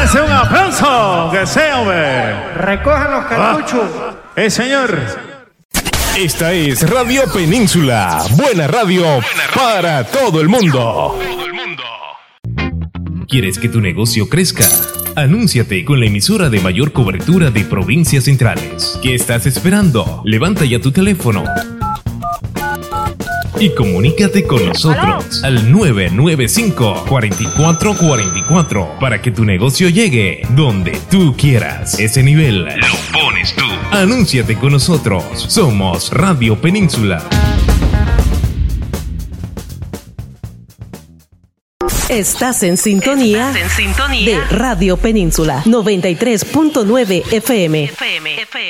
Dese un aplauso, que sea, hombre. Recojan los cartuchos. Señor. Esta es Radio Península, buena radio para todo el mundo. ¿Quieres que tu negocio crezca? Anúnciate con la emisora de mayor cobertura de provincias centrales. ¿Qué estás esperando? Levanta ya tu teléfono y comunícate con nosotros al 995-4444 para que tu negocio llegue donde tú quieras. Ese nivel lo pones tú. Anúnciate con nosotros. Somos Radio Península. Estás en sintonía de Radio Península 93.9 FM.